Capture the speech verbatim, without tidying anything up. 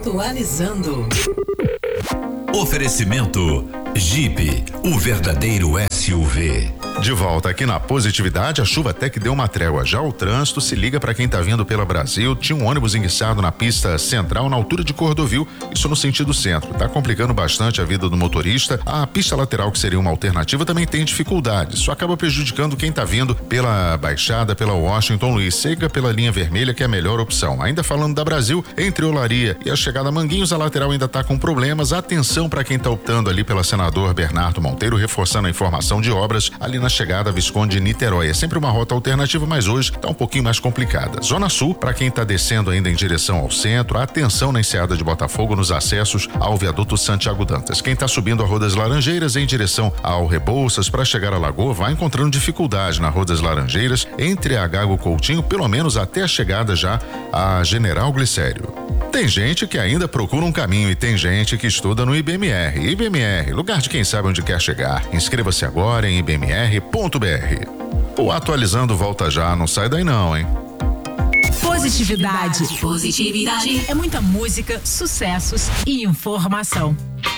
Atualizando. Oferecimento Jeep, o verdadeiro S U V. De volta aqui na Positividade, a chuva até que deu uma trégua. Já o trânsito se liga para quem tá vindo pela Brasil. Tinha um ônibus enguiçado na pista central, na altura de Cordovil, isso no sentido centro. Tá complicando bastante a vida do motorista. A pista lateral, que seria uma alternativa, também tem dificuldades. Isso acaba prejudicando quem tá vindo pela Baixada, pela Washington Luiz. Siga pela linha vermelha, que é a melhor opção. Ainda falando da Brasil, entre Olaria e a chegada a Manguinhos, a lateral ainda tá com problemas. Atenção para quem tá optando ali pela Senador Bernardo Monteiro, reforçando a informação de obras ali na chegada a Visconde Niterói. É sempre uma rota alternativa, mas hoje tá um pouquinho mais complicada. Zona Sul, para quem tá descendo ainda em direção ao centro, atenção na enseada de Botafogo nos acessos ao viaduto Santiago Dantas. Quem tá subindo a Rua das Laranjeiras em direção ao Rebouças para chegar à Lagoa vai encontrando dificuldade na Rua das Laranjeiras entre a Gago Coutinho, pelo menos até a chegada já a General Glicério. Tem gente que ainda procura um caminho e tem gente que estuda no I B M R. I B M R, lugar de quem sabe onde quer chegar. Inscreva-se agora em i b m r ponto b r. O Atualizando volta já, não sai daí não, hein? Positividade. Positividade. É muita música, sucessos e informação.